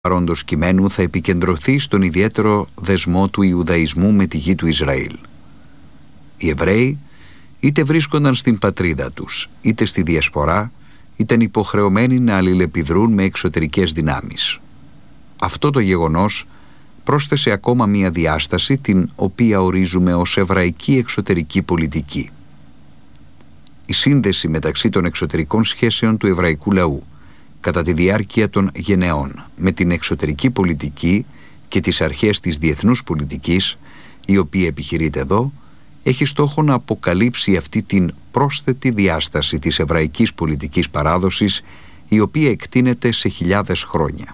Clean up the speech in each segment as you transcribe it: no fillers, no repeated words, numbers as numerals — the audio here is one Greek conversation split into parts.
παρόντος κειμένου θα επικεντρωθεί στον ιδιαίτερο δεσμό του Ιουδαϊσμού με τη γη του Ισραήλ. Οι Εβραίοι είτε βρίσκονταν στην πατρίδα τους, είτε στη διασπορά, ήταν υποχρεωμένοι να αλληλεπιδρούν με εξωτερικές δυνάμεις. Αυτό το γεγονός πρόσθεσε ακόμα μία διάσταση, την οποία ορίζουμε ως εβραϊκή εξωτερική πολιτική. Η σύνδεση μεταξύ των εξωτερικών σχέσεων του εβραϊκού λαού κατά τη διάρκεια των γενεών με την εξωτερική πολιτική και τις αρχές της διεθνούς πολιτικής, η οποία επιχειρείται εδώ, έχει στόχο να αποκαλύψει αυτή την πρόσθετη διάσταση της εβραϊκής πολιτικής παράδοσης, η οποία εκτείνεται σε χιλιάδες χρόνια.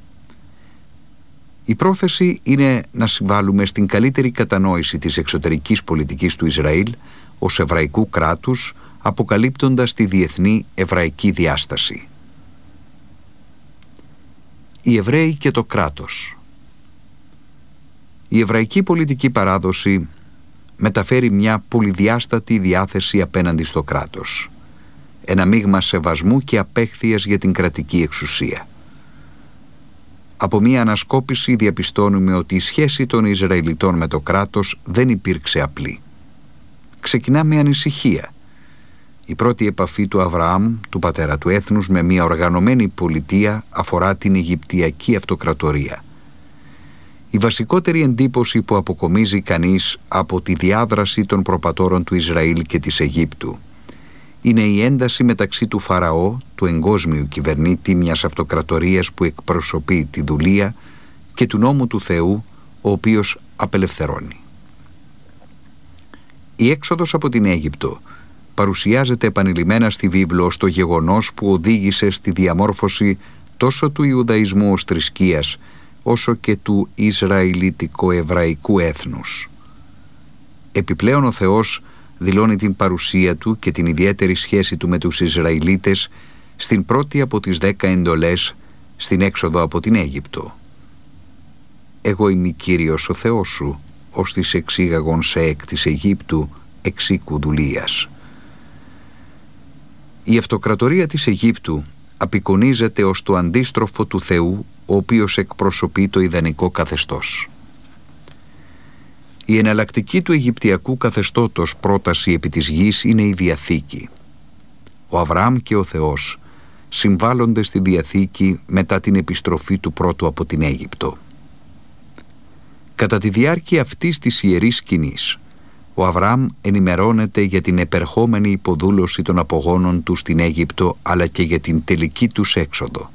Η πρόθεση είναι να συμβάλλουμε στην καλύτερη κατανόηση της εξωτερικής πολιτικής του Ισραήλ ως εβραϊκού κράτους, αποκαλύπτοντας τη διεθνή εβραϊκή διάσταση. Οι Εβραίοι και το κράτος. Η εβραϊκή πολιτική παράδοση μεταφέρει μια πολυδιάστατη διάθεση απέναντι στο κράτος. Ένα μείγμα σεβασμού και απέχθειας για την κρατική εξουσία. Από μια ανασκόπηση διαπιστώνουμε ότι η σχέση των Ισραηλιτών με το κράτος δεν υπήρξε απλή. Ξεκινά με ανησυχία. Η πρώτη επαφή του Αβραάμ, του πατέρα του έθνους, με μια οργανωμένη πολιτεία αφορά την Αιγυπτιακή Αυτοκρατορία. Η βασικότερη εντύπωση που αποκομίζει κανείς από τη διάδραση των προπατώρων του Ισραήλ και της Αιγύπτου είναι η ένταση μεταξύ του Φαραώ, του εγκόσμιου κυβερνήτη μιας αυτοκρατορίας που εκπροσωπεί τη δουλεία, και του νόμου του Θεού, ο οποίος απελευθερώνει. Η έξοδος από την Αίγυπτο παρουσιάζεται επανειλημμένα στη βίβλο ως το γεγονός που οδήγησε στη διαμόρφωση τόσο του Ιουδαϊσμού ως θρησκείας, όσο και του Ισραηλιτικο-Εβραϊκού έθνους. Επιπλέον ο Θεός δηλώνει την παρουσία του και την ιδιαίτερη σχέση του με τους Ισραηλίτες στην πρώτη από τις 10 εντολές στην έξοδο από την Αίγυπτο. «Εγώ είμαι Κύριος ο Θεός σου, ως της εξήγαγον σε εκ της Αιγύπτου εξήκου δουλείας». Η αυτοκρατορία της Αιγύπτου απεικονίζεται ως το αντίστροφο του Θεού, ο οποίος εκπροσωπεί το ιδανικό καθεστώς. Η εναλλακτική του Αιγυπτιακού καθεστώτος πρόταση επί της γης είναι η Διαθήκη. Ο Αβραάμ και ο Θεός συμβάλλονται στη Διαθήκη μετά την επιστροφή του πρώτου από την Αίγυπτο. Κατά τη διάρκεια αυτής της ιερής σκηνής, ο Αβραάμ ενημερώνεται για την επερχόμενη υποδούλωση των απογόνων του στην Αίγυπτο, αλλά και για την τελική τους έξοδο.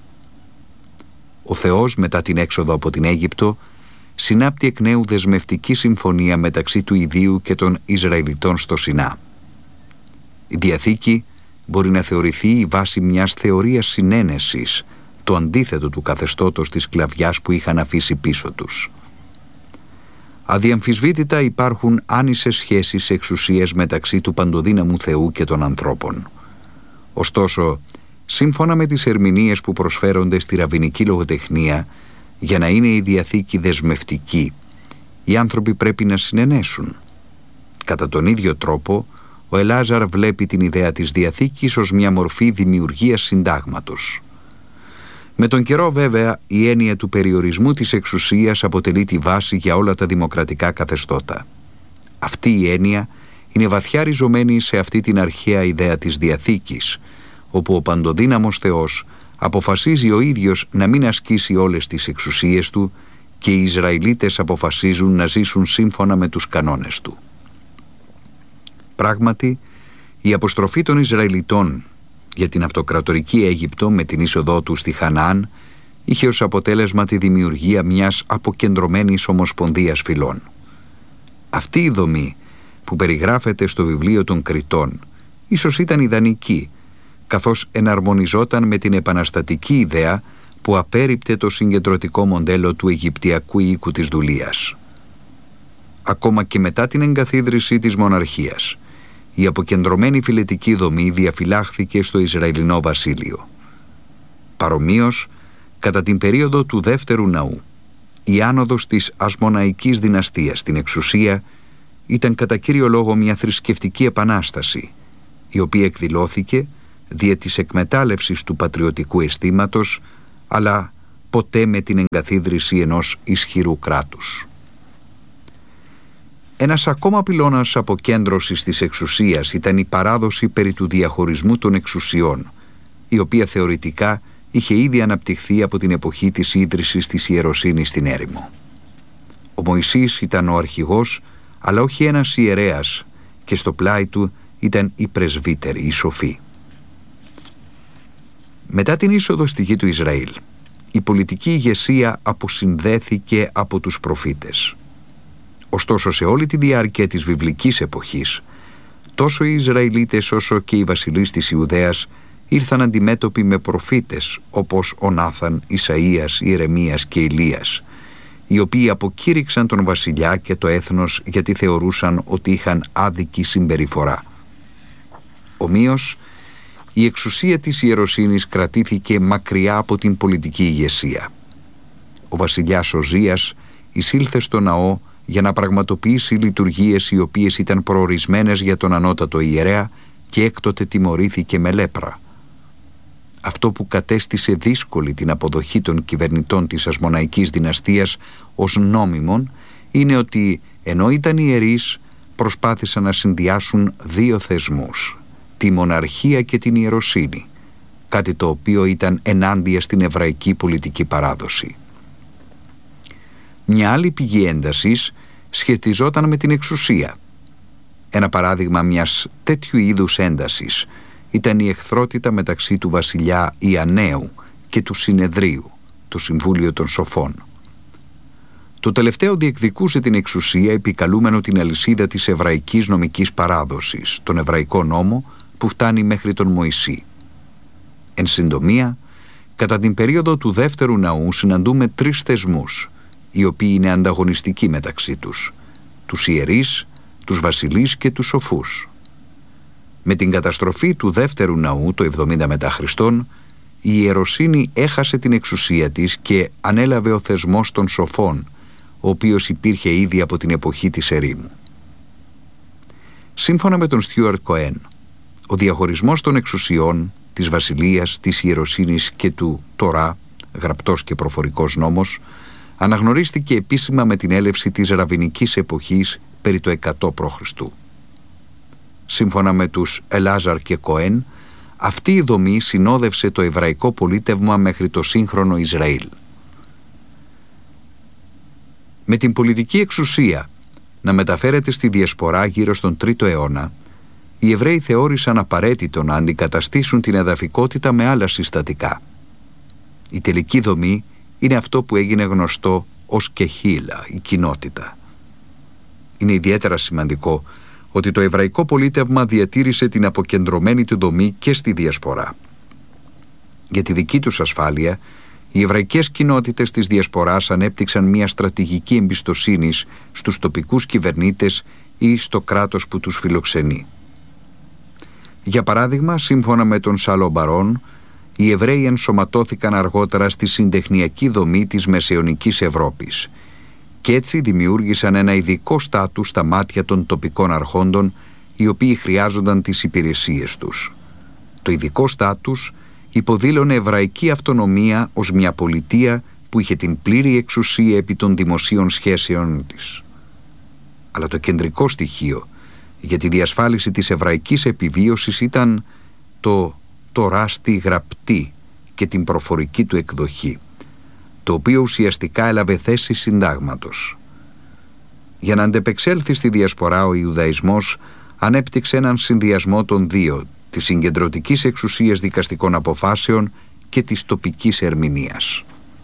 Ο Θεός μετά την έξοδο από την Αίγυπτο συνάπτει εκ νέου δεσμευτική συμφωνία μεταξύ του Ιδίου και των Ισραηλιτών στο Σινά. Η Διαθήκη μπορεί να θεωρηθεί η βάση μιας θεωρίας συνένεσης, το αντίθετο του καθεστώτος της σκλαβιάς που είχαν αφήσει πίσω τους. Αδιαμφισβήτητα υπάρχουν άνισες σχέσεις εξουσίας μεταξύ του παντοδύναμου Θεού και των ανθρώπων. Ωστόσο, σύμφωνα με τις ερμηνείες που προσφέρονται στη ραβινική λογοτεχνία, για να είναι η Διαθήκη δεσμευτική, οι άνθρωποι πρέπει να συνενέσουν. Κατά τον ίδιο τρόπο, ο Ελάζαρ βλέπει την ιδέα της Διαθήκης ως μια μορφή δημιουργίας συντάγματος. Με τον καιρό, βέβαια, η έννοια του περιορισμού της εξουσίας αποτελεί τη βάση για όλα τα δημοκρατικά καθεστώτα. Αυτή η έννοια είναι βαθιά ριζωμένη σε αυτή την αρχαία ιδέα της Διαθήκης, όπου ο παντοδύναμος Θεός αποφασίζει ο ίδιος να μην ασκήσει όλες τις εξουσίες του και οι Ισραηλίτες αποφασίζουν να ζήσουν σύμφωνα με τους κανόνες του. Πράγματι, η αποστροφή των Ισραηλιτών για την αυτοκρατορική Αίγυπτο με την είσοδό του στη Χαναάν είχε ως αποτέλεσμα τη δημιουργία μιας αποκεντρωμένης ομοσπονδίας φυλών. Αυτή η δομή που περιγράφεται στο βιβλίο των Κριτών ίσως ήταν ιδανική, καθώς εναρμονιζόταν με την επαναστατική ιδέα που απέρριπτε το συγκεντρωτικό μοντέλο του Αιγυπτιακού οίκου της δουλείας. Ακόμα και μετά την εγκαθίδρυση της μοναρχίας, η αποκεντρωμένη φυλετική δομή διαφυλάχθηκε στο Ισραηλινό βασίλειο. Παρομοίως, κατά την περίοδο του δεύτερου ναού, η άνοδος της Ασμοναϊκής δυναστείας στην εξουσία ήταν κατά κύριο λόγο μια θρησκευτική επανάσταση, η οποία εκδηλώθηκε δια της εκμετάλλευσης του πατριωτικού αισθήματος, αλλά ποτέ με την εγκαθίδρυση ενός ισχυρού κράτους. Ένας ακόμα πυλώνας αποκέντρωσης της εξουσίας ήταν η παράδοση περί του διαχωρισμού των εξουσιών, η οποία θεωρητικά είχε ήδη αναπτυχθεί από την εποχή της ίδρυσης της ιεροσύνης στην έρημο. Ο Μωυσής ήταν ο αρχηγός, αλλά όχι ένας ιερέας, και στο πλάι του ήταν οι πρεσβύτεροι, οι σοφοί. Μετά την είσοδο στη γη του Ισραήλ, η πολιτική ηγεσία αποσυνδέθηκε από τους προφήτες. Ωστόσο, σε όλη τη διάρκεια της βιβλικής εποχής, τόσο οι Ισραηλίτες όσο και οι βασιλείς της Ιουδαίας ήρθαν αντιμέτωποι με προφήτες όπως ο Νάθαν, Ισαΐας, Ιερεμίας και Ηλίας, οι οποίοι αποκήρυξαν τον βασιλιά και το έθνος γιατί θεωρούσαν ότι είχαν άδικη συμπεριφορά. Ομοίως, η εξουσία της ιεροσύνης κρατήθηκε μακριά από την πολιτική ηγεσία. Ο βασιλιάς Οζίας εισήλθε στο ναό για να πραγματοποιήσει λειτουργίες οι οποίες ήταν προορισμένες για τον ανώτατο ιερέα και έκτοτε τιμωρήθηκε με λέπρα. Αυτό που κατέστησε δύσκολη την αποδοχή των κυβερνητών της Ασμοναϊκής δυναστείας ως νόμιμων είναι ότι ενώ ήταν ιερείς, προσπάθησαν να συνδυάσουν δύο θεσμούς, τη μοναρχία και την ιεροσύνη, κάτι το οποίο ήταν ενάντια στην εβραϊκή πολιτική παράδοση. Μια άλλη πηγή έντασης σχετιζόταν με την εξουσία. Ένα παράδειγμα μιας τέτοιου είδους έντασης ήταν η εχθρότητα μεταξύ του βασιλιά Ιανναίου και του Συνεδρίου, το Συμβούλιο των Σοφών. Το τελευταίο διεκδικούσε την εξουσία επικαλούμενο την αλυσίδα της εβραϊκής νομικής παράδοσης, τον εβραϊκό νόμο που φτάνει μέχρι τον Μωυσή. Εν συντομία, κατά την περίοδο του δεύτερου ναού συναντούμε τρεις θεσμούς, οι οποίοι είναι ανταγωνιστικοί μεταξύ τους: τους ιερείς, τους βασιλείς και τους σοφούς. Με την καταστροφή του δεύτερου ναού το 70 μετά Χριστόν, η ιεροσύνη έχασε την εξουσία της και ανέλαβε ο θεσμός των σοφών, ο οποίος υπήρχε ήδη από την εποχή της ερήμου. Σύμφωνα με τον Στιούαρτ Κοέν, ο διαχωρισμός των εξουσιών, της βασιλείας, της ιεροσύνης και του Τορά, γραπτός και προφορικός νόμος, αναγνωρίστηκε επίσημα με την έλευση της ραβινικής εποχής περί το 100 π.Χ. Σύμφωνα με τους Ελάζαρ και Κοέν, αυτή η δομή συνόδευσε το εβραϊκό πολίτευμα μέχρι το σύγχρονο Ισραήλ. Με την πολιτική εξουσία να μεταφέρεται στη διασπορά γύρω στον 3ο αιώνα, οι Εβραίοι θεώρησαν απαραίτητο να αντικαταστήσουν την εδαφικότητα με άλλα συστατικά. Η τελική δομή είναι αυτό που έγινε γνωστό ως κεχίλα, η κοινότητα. Είναι ιδιαίτερα σημαντικό ότι το εβραϊκό πολίτευμα διατήρησε την αποκεντρωμένη του δομή και στη διασπορά. Για τη δική τους ασφάλεια, οι εβραϊκές κοινότητες της διασποράς ανέπτυξαν μια στρατηγική εμπιστοσύνης στους τοπικούς κυβερνήτες ή στο κράτος που τους φιλοξενεί. Για παράδειγμα, σύμφωνα με τον Σάλο Μπαρόν, οι Εβραίοι ενσωματώθηκαν αργότερα στη συντεχνιακή δομή της μεσαιωνικής Ευρώπης και έτσι δημιούργησαν ένα ειδικό στάτους στα μάτια των τοπικών αρχόντων, οι οποίοι χρειάζονταν τις υπηρεσίες τους. Το ειδικό στάτους υποδήλωνε εβραϊκή αυτονομία ως μια πολιτεία που είχε την πλήρη εξουσία επί των δημοσίων σχέσεων της. Αλλά το κεντρικό στοιχείο για τη διασφάλιση της εβραϊκής επιβίωσης ήταν το Τορά στη γραπτή και την προφορική του εκδοχή, το οποίο ουσιαστικά έλαβε θέση συντάγματος. Για να αντεπεξέλθει στη διασπορά, ο Ιουδαϊσμός ανέπτυξε έναν συνδυασμό των δύο, της συγκεντρωτικής εξουσίας δικαστικών αποφάσεων και της τοπικής ερμηνείας.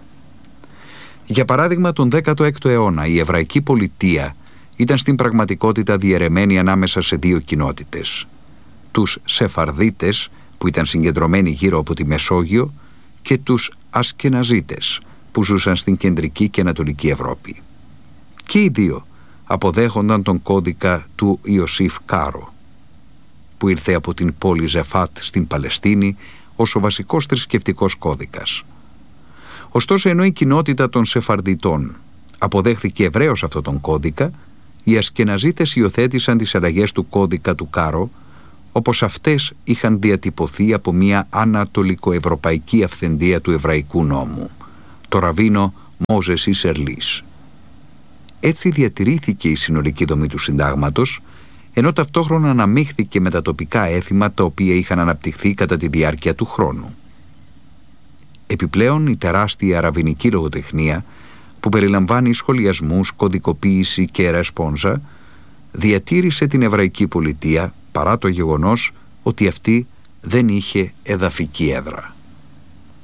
Για παράδειγμα, τον 16ο αιώνα η εβραϊκή πολιτεία ήταν στην πραγματικότητα διαιρεμένη ανάμεσα σε δύο κοινότητες: τους Σεφαρδίτες, που ήταν συγκεντρωμένοι γύρω από τη Μεσόγειο, και τους Ασκεναζίτες, που ζούσαν στην κεντρική και ανατολική Ευρώπη. Και οι δύο αποδέχονταν τον κώδικα του Ιωσήφ Κάρο, που ήρθε από την πόλη Ζεφάτ στην Παλαιστίνη ως ο βασικός θρησκευτικός κώδικας. Ωστόσο, ενώ η κοινότητα των Σεφαρδιτών αποδέχθηκε ευρέως αυτόν τον κώδικα, οι Ασκεναζίτες υιοθέτησαν τις αλλαγές του κώδικα του Κάρο, όπως αυτές είχαν διατυπωθεί από μια ανατολικοευρωπαϊκή αυθεντία του εβραϊκού νόμου, το ραβίνο Μόζες Ισερλής. Έτσι διατηρήθηκε η συνολική δομή του συντάγματος, ενώ ταυτόχρονα αναμίχθηκε με τα τοπικά έθιμα τα οποία είχαν αναπτυχθεί κατά τη διάρκεια του χρόνου. Επιπλέον, η τεράστια ραβινική λογοτεχνία, που περιλαμβάνει σχολιασμούς, κωδικοποίηση και ρεσπόνζα, διατήρησε την εβραϊκή πολιτεία παρά το γεγονός ότι αυτή δεν είχε εδαφική έδρα.